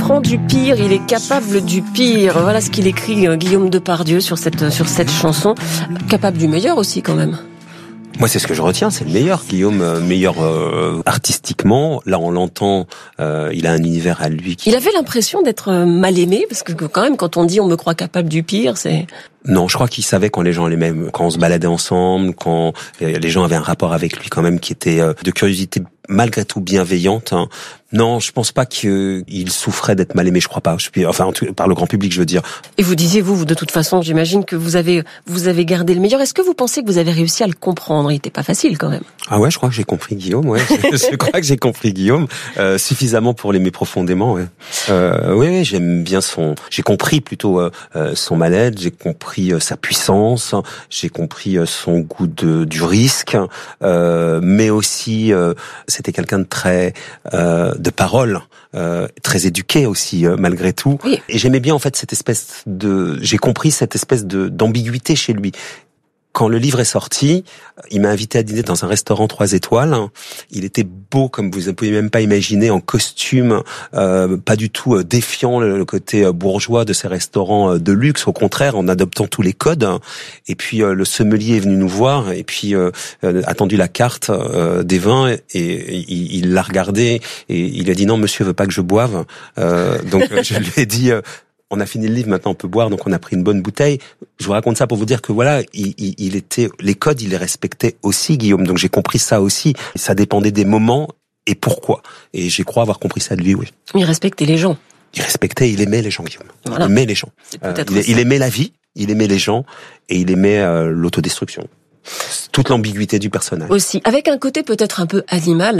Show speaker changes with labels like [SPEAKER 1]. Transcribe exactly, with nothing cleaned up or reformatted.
[SPEAKER 1] souffrant du pire, il est capable du pire. Voilà ce qu'il écrit euh, Guillaume Depardieu sur cette, sur cette chanson. Capable du meilleur aussi quand même.
[SPEAKER 2] Moi, c'est ce que je retiens, c'est le meilleur, Guillaume, euh, meilleur euh, artistiquement. Là, on l'entend, euh, il a un univers à lui. Qui...
[SPEAKER 1] Il avait l'impression d'être mal aimé, parce que quand même, quand on dit on me croit capable du pire, c'est...
[SPEAKER 2] Non, je crois qu'il savait quand les gens l'aimaient, quand on se baladait ensemble, quand les gens avaient un rapport avec lui quand même qui était de curiosité malgré tout bienveillante. Non, je pense pas qu'il souffrait d'être mal aimé, je crois pas. Je puis, enfin, par le grand public, je veux dire.
[SPEAKER 1] Et vous disiez, vous, vous de toute façon, j'imagine que vous avez, vous avez gardé le meilleur. Est-ce que vous pensez que vous avez réussi à le comprendre? Il était pas facile, quand même.
[SPEAKER 2] Ah ouais, je crois que j'ai compris Guillaume, ouais. je crois que j'ai compris Guillaume, euh, suffisamment pour l'aimer profondément, ouais. Euh, oui, oui, j'aime bien son, j'ai compris plutôt, euh, son mal-être, j'ai compris euh, sa puissance, j'ai compris euh, son goût de, du risque, euh, mais aussi, euh, c'était quelqu'un de très, euh, de parole, euh, très éduqué aussi euh, malgré tout.
[SPEAKER 1] Oui.
[SPEAKER 2] Et j'aimais bien en fait cette espèce de, j'ai compris cette espèce de d'ambiguïté chez lui. Quand le livre est sorti, il m'a invité à dîner dans un restaurant trois étoiles. Il était beau, comme vous ne pouvez même pas imaginer, en costume, euh, pas du tout euh, défiant le, le côté euh, bourgeois de ces restaurants euh, de luxe. Au contraire, en adoptant tous les codes. Et puis euh, le sommelier est venu nous voir et puis euh, euh, a tendu la carte euh, des vins et, et il, il l'a regardé et il a dit non, monsieur veut pas que je boive. Euh, donc je lui ai dit. Euh, On a fini le livre, maintenant on peut boire, donc on a pris une bonne bouteille. Je vous raconte ça pour vous dire que voilà, il, il, il était, les codes, il les respectait aussi, Guillaume. Donc j'ai compris ça aussi. Ça dépendait des moments et pourquoi. Et j'ai crois avoir compris ça de lui, oui.
[SPEAKER 1] Il respectait les gens.
[SPEAKER 2] Il respectait, il aimait les gens, Guillaume.
[SPEAKER 1] Voilà.
[SPEAKER 2] Il aimait les gens.
[SPEAKER 1] Euh,
[SPEAKER 2] il, il aimait la vie, il aimait les gens et il aimait euh, l'autodestruction. Toute l'ambiguïté du personnage.
[SPEAKER 1] Aussi, avec un côté peut-être un peu animal.